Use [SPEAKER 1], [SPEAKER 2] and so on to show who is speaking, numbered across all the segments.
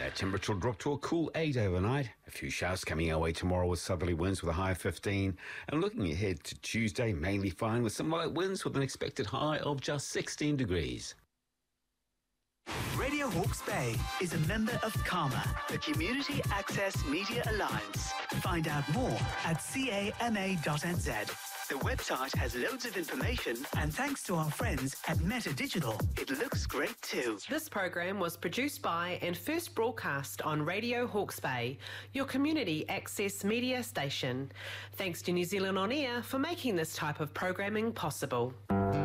[SPEAKER 1] That temperature will drop to a cool 8 overnight. A few showers coming our way tomorrow with southerly winds with a high of 15. And looking ahead to Tuesday, mainly fine with some light winds with an expected high of just 16 degrees.
[SPEAKER 2] Radio Hawke's Bay is a member of CAMA, the Community Access Media Alliance. Find out more at cama.nz. The website has loads of information, and thanks to our friends at Meta Digital, it looks great too.
[SPEAKER 3] This program was produced by and first broadcast on Radio Hawke's Bay, your community access media station. Thanks to New Zealand On Air for making this type of programming possible.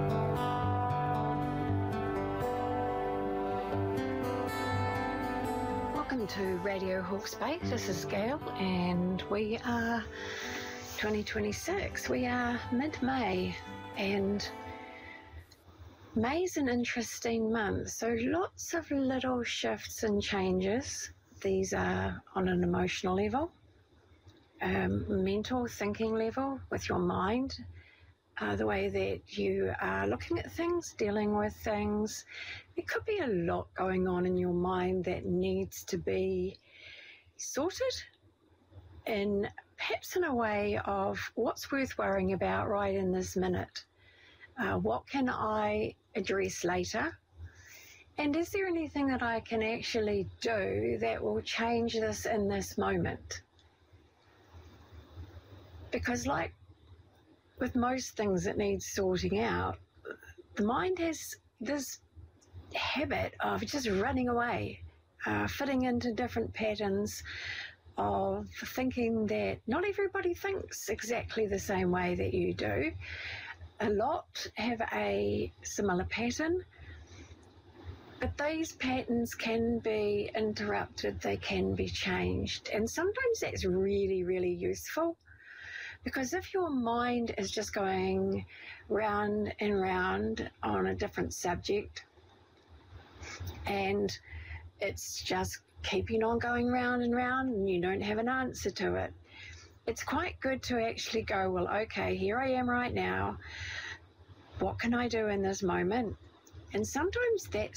[SPEAKER 4] Welcome to Radio Hawke's Bay. This is Gail, and we are 2026. We are mid-May, and May's an interesting month. So lots of little shifts and changes. These are on an emotional level, mental thinking level with your mind, the way that you are looking at things, dealing with things. There could be a lot going on in your mind that needs to be sorted in perhaps in a way of what's worth worrying about right in this minute. What can I address later? And is there anything that I can actually do that will change this in this moment? Because like with most things that need sorting out, the mind has this habit of just running away, fitting into different patterns of thinking that not everybody thinks exactly the same way that you do. A lot have a similar pattern, but these patterns can be interrupted, they can be changed, and sometimes that's really, really useful. Because if your mind is just going round and round on a different subject and it's just keeping on going round and round and you don't have an answer to it, it's quite good to actually go, well, okay, here I am right now. What can I do in this moment? And sometimes that